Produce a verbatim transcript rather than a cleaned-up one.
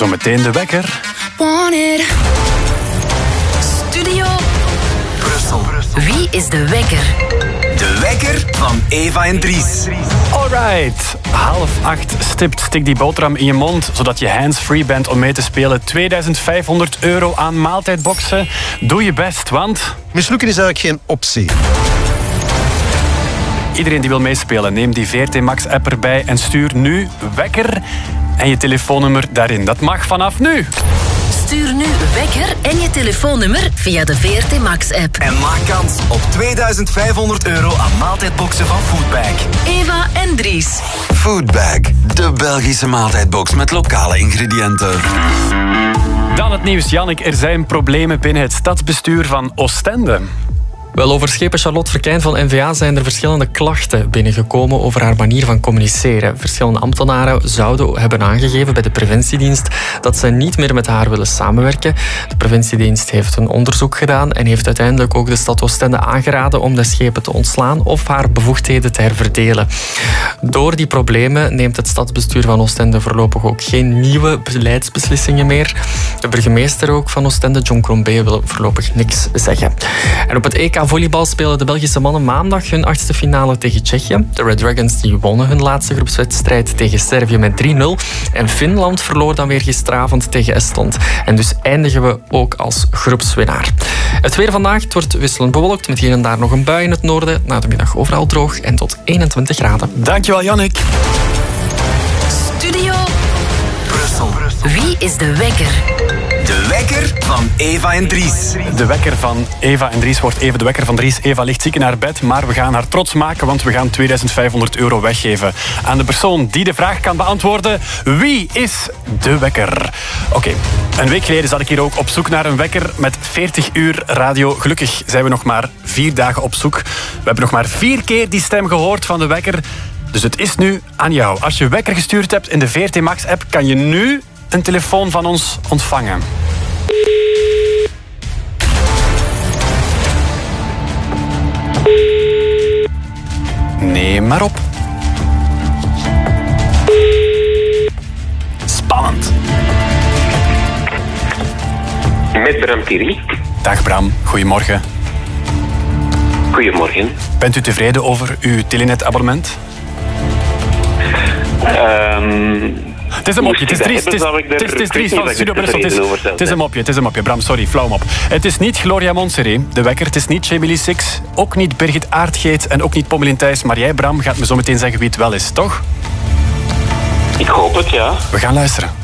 Zometeen de wekker. Studio Brussel. Wie is de wekker? De wekker van Eva en Dries. Alright, half acht stipt. Stik die boterham in je mond, zodat je hands-free bent om mee te spelen. tweeduizend vijfhonderd euro aan maaltijdboxen. Doe je best, want... mislukken is eigenlijk geen optie. Iedereen die wil meespelen, neem die V R T Max app erbij en stuur nu wekker en je telefoonnummer daarin. Dat mag vanaf nu. Stuur nu wekker en je telefoonnummer via de V R T Max app. En maak kans op tweeduizend vijfhonderd euro aan maaltijdboxen van Foodbag. Eva en Dries. Foodbag, de Belgische maaltijdbox met lokale ingrediënten. Dan het nieuws, Jannik. Er zijn problemen binnen het stadsbestuur van Oostende. Wel, over schepen Charlotte Verkijn van N V A zijn er verschillende klachten binnengekomen over haar manier van communiceren. Verschillende ambtenaren zouden hebben aangegeven bij de preventiedienst dat ze niet meer met haar willen samenwerken. De preventiedienst heeft een onderzoek gedaan en heeft uiteindelijk ook de stad Oostende aangeraden om de schepen te ontslaan of haar bevoegdheden te herverdelen. Door die problemen neemt het stadsbestuur van Oostende voorlopig ook geen nieuwe beleidsbeslissingen meer. De burgemeester ook van Oostende, John Crombé, wil voorlopig niks zeggen. En op het E K volleybal spelen de Belgische mannen maandag hun achtste finale tegen Tsjechië. De Red Dragons die wonnen hun laatste groepswedstrijd tegen Servië met drie nul. En Finland verloor dan weer gisteravond tegen Estland. En dus eindigen we ook als groepswinnaar. Het weer vandaag, het wordt wisselend bewolkt met hier en daar nog een bui in het noorden. Na de middag overal droog en tot eenentwintig graden. Dankjewel, Jannik. Studio Brussel. Wie is de wekker? De wekker van Eva en Dries. De wekker van Eva en Dries wordt even de wekker van Dries. Eva ligt ziek in haar bed, maar we gaan haar trots maken, want we gaan tweeduizend vijfhonderd euro weggeven aan de persoon die de vraag kan beantwoorden. Wie is de wekker? Oké, okay. Een week geleden zat ik hier ook op zoek naar een wekker met veertig uur radio. Gelukkig zijn we nog maar vier dagen op zoek. We hebben nog maar vier keer die stem gehoord van de wekker. Dus het is nu aan jou. Als je wekker gestuurd hebt in de V R T Max app, kan je nu een telefoon van ons ontvangen. Neem maar op. Spannend. Met Bram Thierry. Dag Bram, goedemorgen. Goedemorgen. Bent u tevreden over uw Telenet-abonnement? Um, het is een mopje, het is Dries, het is, het is, het is Dries van Studio Brussel. Het is, het is een mopje, het is een mopje. Bram, sorry, flauw mop. Het is niet Gloria Montserrat, de wekker. Het is niet Jamie Six, ook niet Birgit Aardgeet en ook niet Pommelien Thijs. Maar jij, Bram, gaat me zo meteen zeggen wie het wel is, toch? Ik hoop het, ja. We gaan luisteren.